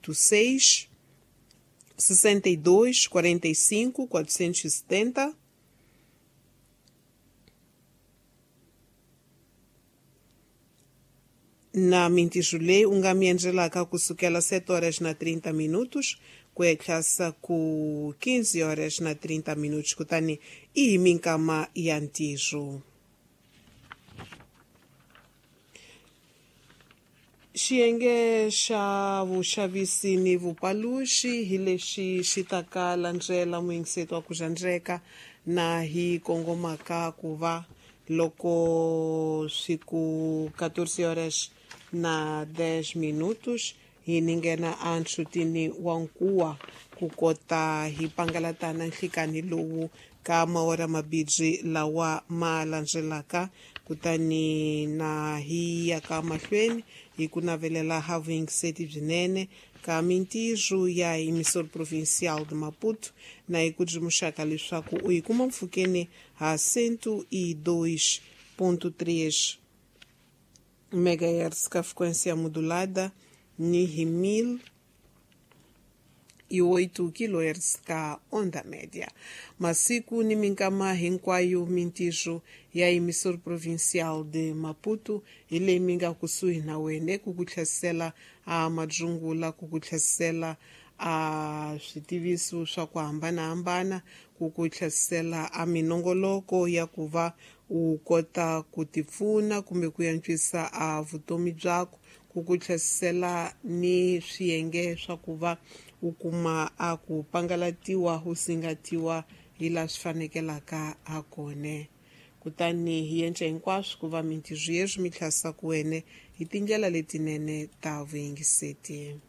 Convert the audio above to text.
86 62 45 470. Na mintijule unga mienjelaka kusukela 7 horas na 30 minutos kueklasa ku 15 horas na 30 minutos kutani iyi minkama ya ntijo. Xiyenge xa vuxavisi ni vupaluxi hi lexi xi taka landzela muingiseto wa ku zhandreka na hi kongomaka ku va loko siku 14 horas na 10 minutos hi ningena a nhlutini wa nkuwa ku kota hi pangalatana nhlikani lowu ka maora mabidzi lawa ma landzelaka kutani na hi ya ka mahlweni hi ku navelela ha vuingiseti byinene ka mintijo ya emissora provincial de Maputo na hi ku dzimuxaka leswaku u yi kuma mpfhukeni ha 102.3 megahertz ka frequência modulada ni hi 1008 kHz ka onda média. Masiku ni minkama hinkwayo mintijo ya emissora provincial de Maputo ile minga kusuhi na wene kukutlhasela a madzungula kukutlhasela a switiviso swa ku hambanahambana kukutlhasela a minongoloko ya ku va u kota ku tipfuna kumbe ku yantswisa a vutomi byako kukutlhasela ni swiyenge swa ku va u kuma a ku pangalatiwa u singatiwa hi la swi fanekelaka a kone kutani hi endla hinkwaswo ku va mintijo yeswi mi tlhasa ku wene hi tindlela letinene ta vuyingiseti.